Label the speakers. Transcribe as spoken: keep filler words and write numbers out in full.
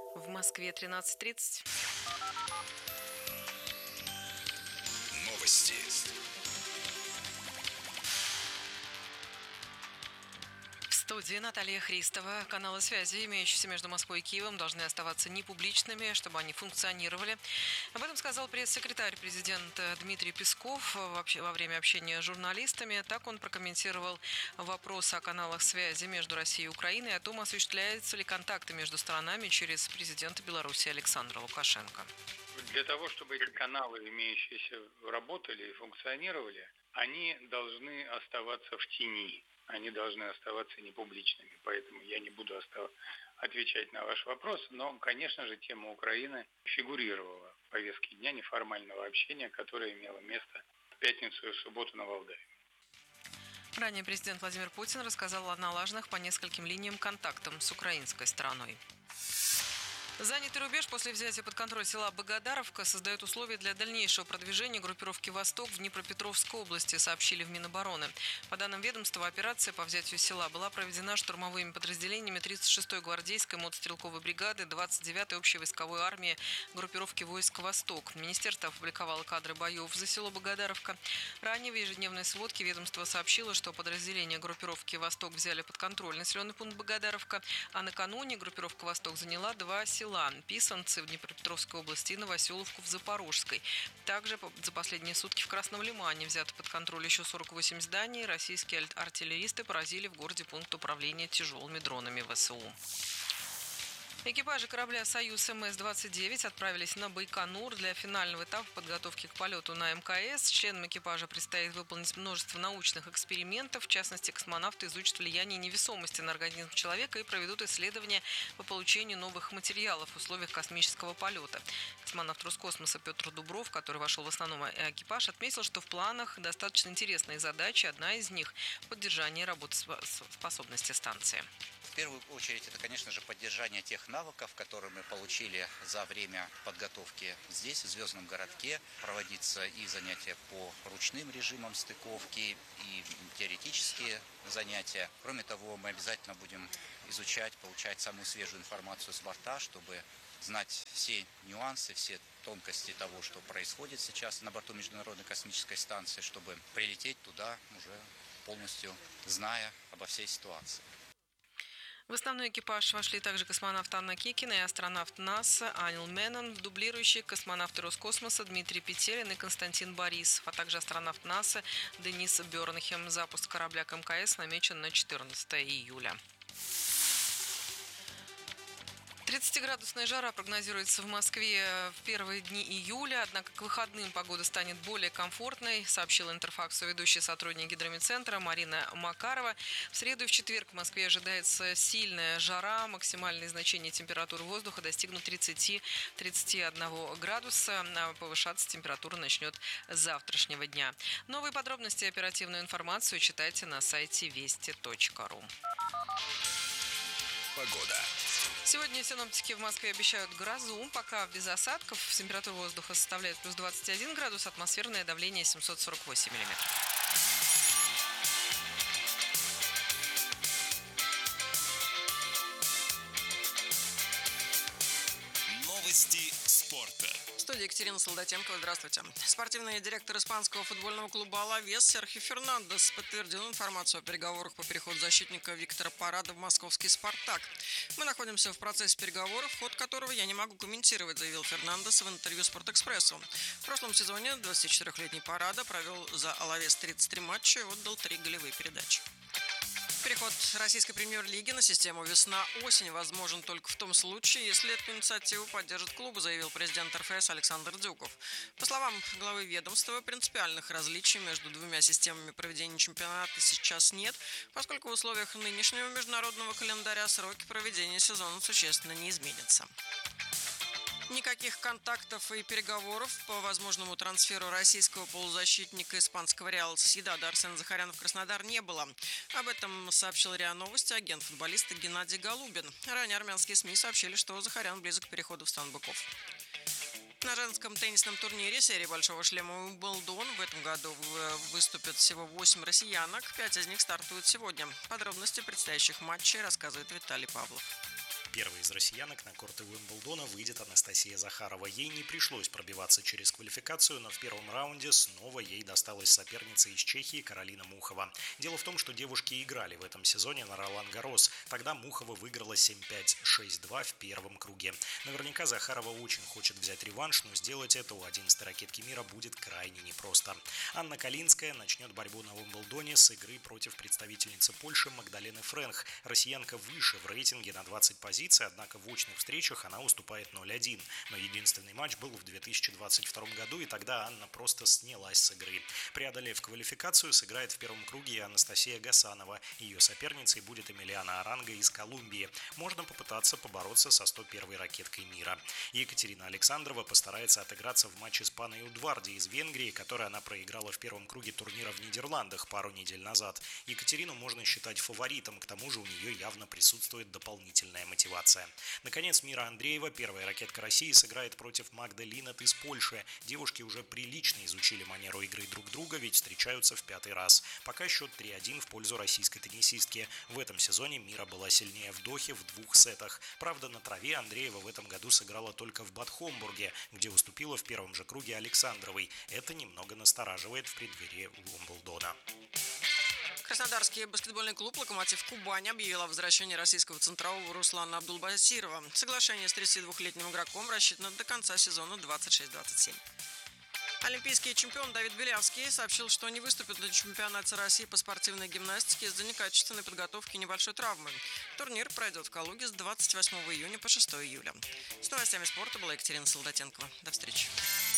Speaker 1: В Москве тринадцать тридцать.
Speaker 2: Новости.
Speaker 1: В студии Наталья Христова. Каналы связи, имеющиеся между Москвой и Киевом, должны оставаться непубличными, чтобы они функционировали. Об этом сказал пресс-секретарь президента Дмитрий Песков вообще во время общения с журналистами. Так он прокомментировал вопрос о каналах связи между Россией и Украиной и о том, осуществляются ли контакты между сторонами через президента Беларуси Александра Лукашенко.
Speaker 3: Для того, чтобы эти каналы, имеющиеся, работали и функционировали, они должны оставаться в тени. Они должны оставаться непубличными. Поэтому я не буду остав... отвечать на ваш вопрос. Но, конечно же, тема Украины фигурировала в повестке дня неформального общения, которое имело место в пятницу и в субботу на Валдае.
Speaker 1: Ранее президент Владимир Путин рассказал о налаженных по нескольким линиям контактам с украинской стороной. Занятый рубеж после взятия под контроль села Богодаровка создает условия для дальнейшего продвижения группировки «Восток» в Днепропетровской области, сообщили в Минобороны. По данным ведомства, операция по взятию села была проведена штурмовыми подразделениями тридцать шестой гвардейской мотострелковой бригады, двадцать девятой общевойсковой армии группировки войск «Восток». Министерство опубликовало кадры боев за село Богодаровка. Ранее в ежедневной сводке ведомство сообщило, что подразделения группировки «Восток» взяли под контроль населенный пункт Богодаровка, а накануне группировка «Восток» заняла два села – Писанцы в Днепропетровской области и Новоселовку в Запорожской. Также за последние сутки в Красном Лимане взято под контроль еще сорок восемь зданий. Российские артиллеристы поразили в городе пункт управления тяжелыми дронами ВСУ. Экипажи корабля «Союз МС двадцать девять» отправились на Байконур для финального этапа подготовки к полету на МКС. Членам экипажа предстоит выполнить множество научных экспериментов. В частности, космонавты изучат влияние невесомости на организм человека и проведут исследования по получению новых материалов в условиях космического полета. Космонавт Роскосмоса Петр Дубров, который вошел в основной экипаж, отметил, что в планах достаточно интересные задачи. Одна из них – поддержание работоспособности станции.
Speaker 4: В первую очередь, это, конечно же, поддержание тех навыков, которые мы получили за время подготовки здесь, в Звездном городке. Проводиться и занятия по ручным режимам стыковки, и теоретические занятия. Кроме того, мы обязательно будем изучать, получать самую свежую информацию с борта, чтобы знать все нюансы, все тонкости того, что происходит сейчас на борту Международной космической станции, чтобы прилететь туда уже полностью зная обо всей ситуации.
Speaker 1: В основной экипаж вошли также космонавт Анна Кикина и астронавт НАСА Анил Меннон, дублирующие космонавты Роскосмоса Дмитрий Петелин и Константин Борисов, а также астронавт НАСА Денис Бернхем. Запуск корабля к МКС намечен на четырнадцатое июля. тридцатиградусная жара прогнозируется в Москве в первые дни июля, однако к выходным погода станет более комфортной, сообщила Интерфаксу ведущий сотрудник гидрометцентра Марина Макарова. В среду и в четверг в Москве ожидается сильная жара, максимальные значения температуры воздуха достигнут тридцати-тридцати одного градуса, а повышаться температура начнет с завтрашнего дня. Новые подробности и оперативную информацию читайте на сайте вести точка ру.
Speaker 2: Погода.
Speaker 1: Сегодня синоптики в Москве обещают грозу, пока без осадков. Температура воздуха составляет плюс двадцать один градус, атмосферное давление семьсот сорок восемь миллиметров.
Speaker 2: Новости спорта.
Speaker 5: В студии Екатерина Солдатенкова. Здравствуйте. Спортивный директор испанского футбольного клуба «Алавес» Серхио Фернандес подтвердил информацию о переговорах по переходу защитника Виктора Парада в московский «Спартак». «Мы находимся в процессе переговоров, ход которого я не могу комментировать», заявил Фернандес в интервью «Спортэкспрессу». В прошлом сезоне двадцатичетырёхлетний Парада провел за «Алавес» тридцать три матча и отдал три голевые передачи. Переход российской премьер-лиги на систему весна-осень возможен только в том случае, если эту инициативу поддержит клуб, заявил президент РФС Александр Дзюков. По словам главы ведомства, принципиальных различий между двумя системами проведения чемпионата сейчас нет, поскольку в условиях нынешнего международного календаря сроки проведения сезона существенно не изменятся. Никаких контактов и переговоров по возможному трансферу российского полузащитника испанского «Реал Сосьедада» Арсена Захаряна в Краснодар не было. Об этом сообщил РИА Новости агент футболиста Геннадий Голубин. Ранее армянские СМИ сообщили, что Захарян близок к переходу в стан быков. На женском теннисном турнире серии «Большого шлема» Уимблдон в этом году выступят всего восемь россиянок. Пять из них стартуют сегодня. Подробности предстоящих матчей рассказывает Виталий Павлов.
Speaker 6: Первой из россиянок на корты Уимблдона выйдет Анастасия Захарова. Ей не пришлось пробиваться через квалификацию, но в первом раунде снова ей досталась соперница из Чехии Каролина Мухова. Дело в том, что девушки играли в этом сезоне на Ролан-Гаррос. Тогда Мухова выиграла семь пять, шесть два в первом круге. Наверняка Захарова очень хочет взять реванш, но сделать это у одиннадцатой ракетки мира будет крайне непросто. Анна Калинская начнет борьбу на Уимблдоне с игры против представительницы Польши Магдалены Френх. Россиянка выше в рейтинге на двадцать позиций, однако в очных встречах она уступает ноль один. Но единственный матч был в две тысячи двадцать втором году, и тогда Анна просто снялась с игры. Преодолев квалификацию, сыграет в первом круге и Анастасия Гасанова. Ее соперницей будет Эмилиана Аранга из Колумбии. Можно попытаться побороться со сто первой ракеткой мира. Екатерина Александрова постарается отыграться в матче с Паной Удварди из Венгрии, который она проиграла в первом круге турнира в Нидерландах пару недель назад. Екатерину можно считать фаворитом, к тому же у нее явно присутствует дополнительная мотивация. Наконец, Мира Андреева, первая ракетка России, сыграет против Магды Линет из Польши. Девушки уже прилично изучили манеру игры друг друга, ведь встречаются в пятый раз. Пока счет три один в пользу российской теннисистки. В этом сезоне Мира была сильнее в Дохе в двух сетах. Правда, на траве Андреева в этом году сыграла только в Бад Хомбурге, где уступила в первом же круге Александровой. Это немного настораживает в преддверии Уимблдона.
Speaker 5: Краснодарский баскетбольный клуб «Локомотив Кубань» объявил о возвращении российского центрового Руслана Абдулбасирова. Соглашение с тридцатидвухлетним игроком рассчитано до конца сезона двадцать шесть двадцать семь. Олимпийский чемпион Давид Белявский сообщил, что не выступит на чемпионате России по спортивной гимнастике из-за некачественной подготовки и небольшой травмы. Турнир пройдет в Калуге с двадцать восьмого июня по шестого июля. С новостями спорта была Екатерина Солдатенкова. До встречи.